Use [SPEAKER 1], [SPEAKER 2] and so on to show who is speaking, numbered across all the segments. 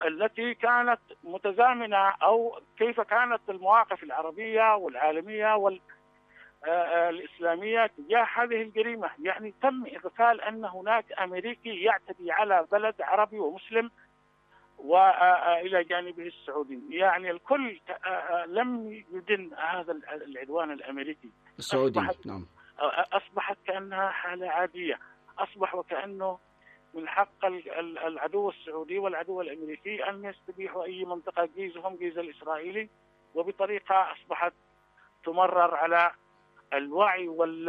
[SPEAKER 1] التي كانت متزامنة، أو كيف كانت المواقف العربية والعالمية والإسلامية تجاه هذه الجريمة. يعني تم إغفال أن هناك أمريكي يعتدي على بلد عربي ومسلم وإلى جانبه السعودي. يعني الكل لم يدن هذا العدوان الأمريكي.
[SPEAKER 2] السعودي. نعم.
[SPEAKER 1] أصبحت كأنها حالة عادية، أصبح وكأنه من حق العدو السعودي والعدو الأمريكي أن يستبيحوا أي منطقة، جيزهم جيز الإسرائيلي، وبطريقة أصبحت تمرر على الوعي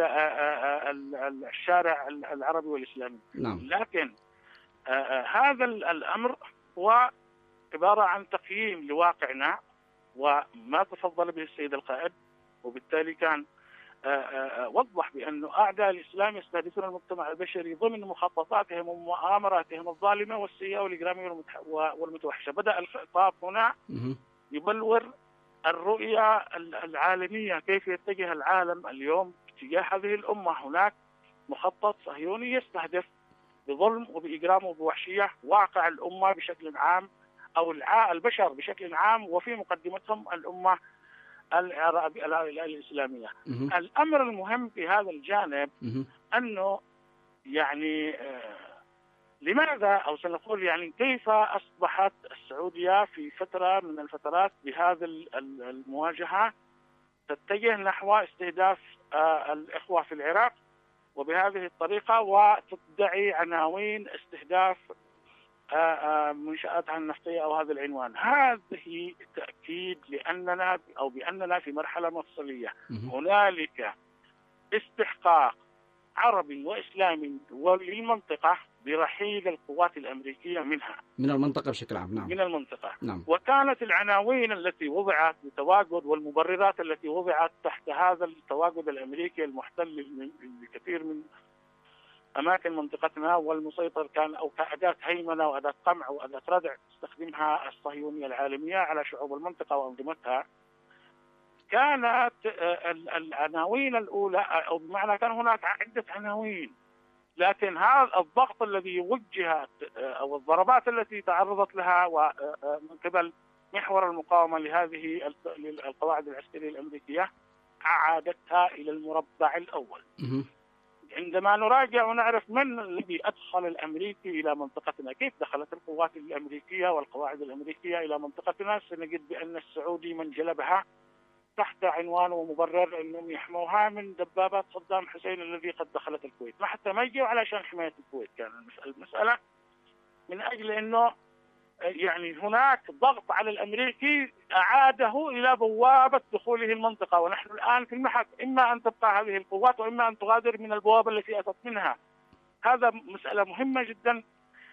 [SPEAKER 1] والشارع العربي والإسلامي.
[SPEAKER 2] نعم.
[SPEAKER 1] لكن هذا الأمر هو عبارة عن تقييم لواقعنا وما تفضل به السيد القائد، وبالتالي كان وضح بأن أعداء الإسلام يستهدفون المجتمع البشري ضمن مخططاتهم ومؤامراتهم الظالمة والسيئة والإجرامية والمتوحشة. بدأ الخطاب هنا يبلور الرؤية العالمية، كيف يتجه العالم اليوم تجاه هذه الأمة. هناك مخطط صهيوني يستهدف بظلم وبإجرام وبوحشية واقع الأمة بشكل عام، أو البشر بشكل عام، وفي مقدمتهم الأمة الإسلامية. الأمر المهم في هذا الجانب أنه يعني لماذا، أو سنقول يعني كيف أصبحت السعودية في فترة من الفترات بهذه المواجهة تتجه نحو استهداف الإخوة في العراق وبهذه الطريقة، وتدعي عناوين استهداف منشآتها النفطية أو هذا العنوان. هذه تأكيد لأننا أو بأننا في مرحلة مفصلية. هنالك استحقاق عربي وإسلامي وللمنطقة برحيل القوات الأمريكية منها، من
[SPEAKER 2] المنطقة بشكل عام. نعم.
[SPEAKER 1] من المنطقة.
[SPEAKER 2] نعم.
[SPEAKER 1] وكانت العناوين التي وضعت لتواجد والمبررات التي وضعت تحت هذا التواجد الأمريكي المحتل لكثير من أماكن منطقتنا والمسيطر كان، أو كأداة هيمنة وأداة قمع وأداة ردع تستخدمها الصهيونية العالمية على شعوب المنطقة وأنظمتها. كانت العناوين الأولى، أو بمعنى كان هناك عدة عناوين، لكن هذا الضغط الذي وجهت أو الضربات التي تعرضت لها من قبل محور المقاومة لهذه القواعد العسكرية الأمريكية أعادتها إلى المربع الأول. عندما نراجع ونعرف من الذي أدخل الأمريكي إلى منطقتنا، كيف دخلت القوات الأمريكية والقواعد الأمريكية إلى منطقتنا، سنجد بأن السعودي من جلبها تحت عنوان ومبرر أنهم يحموها من دبابات صدام حسين الذي قد دخلت الكويت. ما حتى ما يجوا علشان حماية الكويت، كان المسألة من أجل أنه يعني هناك ضغط على الأمريكي أعاده إلى بوابة دخوله المنطقة. ونحن الآن في المحك، إما أن تبقى هذه القوات وإما أن تغادر من البوابة التي أتت منها. هذا مسألة مهمة جدا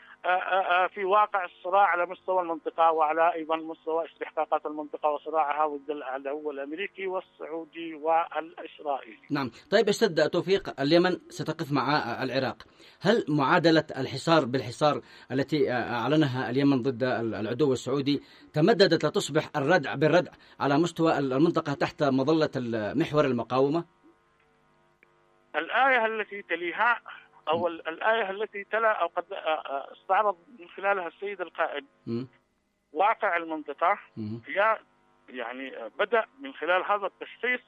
[SPEAKER 1] في واقع الصراع على مستوى المنطقة، وعلى أيضا مستوى استحقاقات المنطقة وصراعها ضد العدو الأمريكي والسعودي والإسرائيلي.
[SPEAKER 2] نعم. طيب أستاذ توفيق، اليمن ستقف مع العراق. هل معادلة الحصار بالحصار التي أعلنها اليمن ضد العدو السعودي تمددت لتصبح الردع بالردع على مستوى المنطقة تحت مظلة محور المقاومة؟
[SPEAKER 1] الآية التي تليها أو الآية التي تلا أو قد استعرض من خلالها السيد القائد واقع المنطقة، هي يعني بدأ من خلال هذا التشخيص.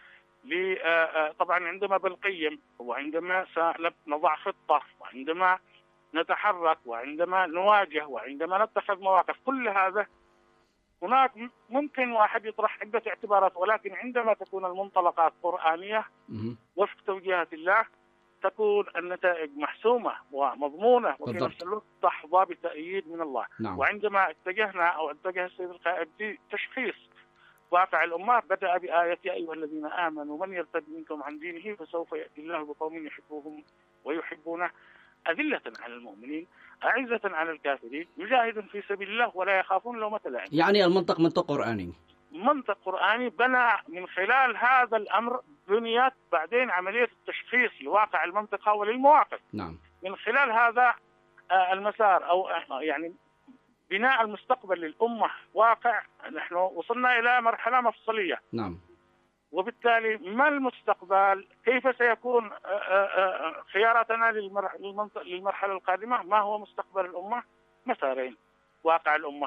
[SPEAKER 1] طبعا عندما بنقيم وعندما سنضع خطة وعندما نتحرك وعندما نواجه وعندما نتخذ مواقف، كل هذا هناك ممكن واحد يطرح عدة اعتبارات، ولكن عندما تكون المنطلقات قرآنية وفق توجيهات الله تكون النتائج محسومة ومضمونة، وفي نفس الوقت تحظى بتأييد من الله.
[SPEAKER 2] نعم.
[SPEAKER 1] وعندما اتجهنا أو اتجه السيد القائد لتشخيص واقع الأمة بدأ بآية يا أيها الذين آمنوا من يرتد منكم عن دينه فسوف يأتي الله بقوم يحبهم ويحبونه أذلة على المؤمنين أعزة على الكافرين يجاهدون في سبيل الله ولا يخافون لومة لائم.
[SPEAKER 2] يعني المنطق منطق قرآني،
[SPEAKER 1] منطق قرآني بنى من خلال هذا الأمر بنيت بعدين عملية التشخيص لواقع المنطقة وللمواقف.
[SPEAKER 2] نعم.
[SPEAKER 1] من خلال هذا المسار أو يعني بناء المستقبل للأمة واقع، نحن وصلنا إلى مرحلة مفصلية.
[SPEAKER 2] نعم.
[SPEAKER 1] وبالتالي ما المستقبل؟ كيف سيكون خياراتنا للمرحلة القادمة؟ ما هو مستقبل الأمة؟ مسارين: واقع الأمة